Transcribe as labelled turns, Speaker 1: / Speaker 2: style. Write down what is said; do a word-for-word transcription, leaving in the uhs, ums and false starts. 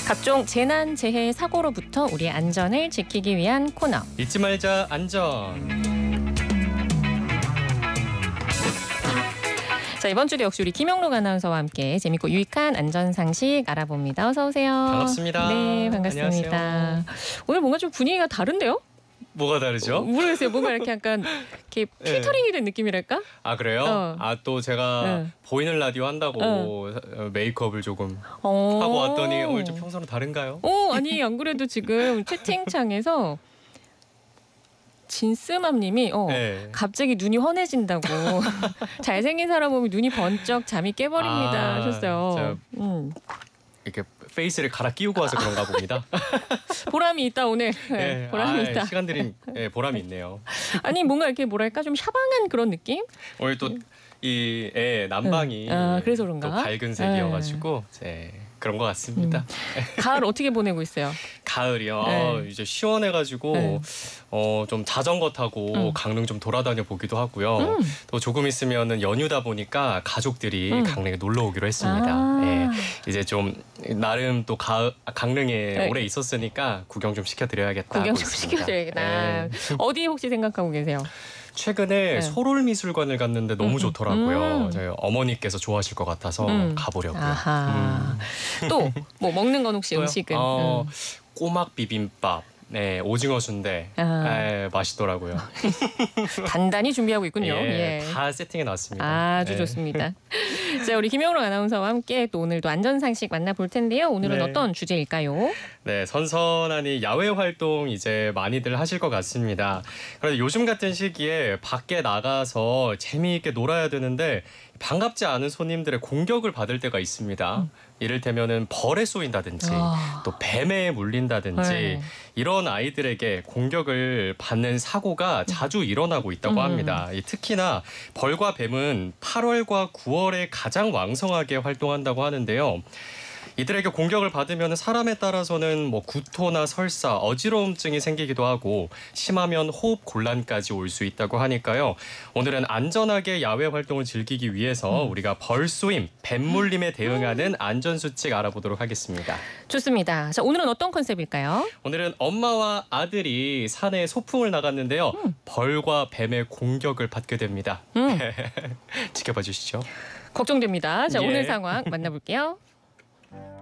Speaker 1: 각종 재난, 재해, 사고로부터 우리의 안전을 지키기 위한 코너.
Speaker 2: 잊지 말자 안전.
Speaker 1: 자, 이번 주도 역시 우리 김영록 아나운서와 함께 재밌고 유익한 안전 상식 알아봅니다. 어서 오세요.
Speaker 2: 반갑습니다.
Speaker 1: 네, 반갑습니다.
Speaker 2: 안녕하세요.
Speaker 1: 오늘 뭔가 좀 분위기가 다른데요?
Speaker 2: 뭐가 다르죠?
Speaker 1: 모르겠어요. 뭔가 이렇게 약간 이렇게 필터링이 된 느낌이랄까?
Speaker 2: 아 그래요?
Speaker 1: 어.
Speaker 2: 아 또 제가
Speaker 1: 네.
Speaker 2: 보이는 라디오 한다고
Speaker 1: 어.
Speaker 2: 메이크업을 조금
Speaker 1: 어.
Speaker 2: 하고 왔더니 오늘 좀 평소랑 다른가요?
Speaker 1: 어, 아니 안 그래도 지금 채팅창에서 진스맘님이 어,
Speaker 2: 네.
Speaker 1: 갑자기 눈이 환해진다고 잘생긴 사람 보면 눈이 번쩍 잠이 깨버립니다
Speaker 2: 아,
Speaker 1: 하셨어요. 음.
Speaker 2: 이렇게 페이스를 갈아 끼우고 와서 그런가 봅니다.
Speaker 1: 보람이 있다 오늘. 네,
Speaker 2: 네,
Speaker 1: 보람이
Speaker 2: 아,
Speaker 1: 있다.
Speaker 2: 시간 들인 네, 보람이 있네요.
Speaker 1: 아니 뭔가 이렇게 뭐랄까 좀 샤방한 그런 느낌?
Speaker 2: 오늘 또 이 애 난방이
Speaker 1: 음. 아, 그래서 그런가?
Speaker 2: 또 밝은 색이어가지고 네, 그런 것 같습니다.
Speaker 1: 음. 가을 어떻게 보내고 있어요?
Speaker 2: 가을이요.
Speaker 1: 네.
Speaker 2: 아, 이제 시원해가지고
Speaker 1: 네.
Speaker 2: 어, 좀 자전거 타고
Speaker 1: 음.
Speaker 2: 강릉 좀 돌아다녀 보기도 하고요.
Speaker 1: 음.
Speaker 2: 또 조금 있으면은 연휴다 보니까 가족들이
Speaker 1: 음.
Speaker 2: 강릉에 놀러 오기로 했습니다.
Speaker 1: 아.
Speaker 2: 예, 이제 좀 나름 또 가, 강릉에
Speaker 1: 네.
Speaker 2: 오래 있었으니까 구경 좀 시켜드려야겠다.
Speaker 1: 구경
Speaker 2: 하고
Speaker 1: 좀
Speaker 2: 있습니다.
Speaker 1: 시켜드려야겠다.
Speaker 2: 예.
Speaker 1: 어디 혹시 생각하고 계세요?
Speaker 2: 최근에
Speaker 1: 네.
Speaker 2: 소롤미술관을 갔는데 너무
Speaker 1: 음,
Speaker 2: 좋더라고요.
Speaker 1: 음.
Speaker 2: 저희 어머니께서 좋아하실 것 같아서
Speaker 1: 음.
Speaker 2: 가보려고요.
Speaker 1: 아하. 또 뭐 먹는 건 혹시
Speaker 2: 또요?
Speaker 1: 음식은?
Speaker 2: 어,
Speaker 1: 음.
Speaker 2: 꼬막 비빔밥, 네 오징어 순대,
Speaker 1: 아.
Speaker 2: 에, 맛있더라고요.
Speaker 1: 단단히 준비하고 있군요.
Speaker 2: 예,
Speaker 1: 예.
Speaker 2: 다 세팅해 놨습니다.
Speaker 1: 아주
Speaker 2: 예.
Speaker 1: 좋습니다. 자, 우리 김영록 아나운서와 함께 또 오늘도 안전 상식 만나볼 텐데요. 오늘은
Speaker 2: 네.
Speaker 1: 어떤 주제일까요?
Speaker 2: 네, 선선하니 야외 활동 이제 많이들 하실 것 같습니다. 그런데 요즘 같은 시기에 밖에 나가서 재미있게 놀아야 되는데 반갑지 않은 손님들의 공격을 받을 때가 있습니다.
Speaker 1: 음.
Speaker 2: 이를테면은 벌에 쏘인다든지
Speaker 1: 아.
Speaker 2: 또 뱀에 물린다든지
Speaker 1: 네.
Speaker 2: 이런 아이들에게 공격을 받는 사고가 자주 일어나고 있다고
Speaker 1: 음.
Speaker 2: 합니다. 이 특히나 벌과 뱀은 팔월과 구월에 가장 왕성하게 활동한다고 하는데요. 이들에게 공격을 받으면 사람에 따라서는 뭐 구토나 설사, 어지러움증이 생기기도 하고 심하면 호흡 곤란까지 올 수 있다고 하니까요. 오늘은 안전하게 야외 활동을 즐기기 위해서
Speaker 1: 음.
Speaker 2: 우리가 벌쏘임, 뱀물림에 대응하는 안전수칙 알아보도록 하겠습니다.
Speaker 1: 좋습니다. 자, 오늘은 어떤 컨셉일까요?
Speaker 2: 오늘은 엄마와 아들이 산에 소풍을 나갔는데요.
Speaker 1: 음.
Speaker 2: 벌과 뱀의 공격을 받게 됩니다.
Speaker 1: 음.
Speaker 2: 지켜봐 주시죠.
Speaker 1: 걱정됩니다. 자,
Speaker 2: 예.
Speaker 1: 오늘 상황 만나볼게요.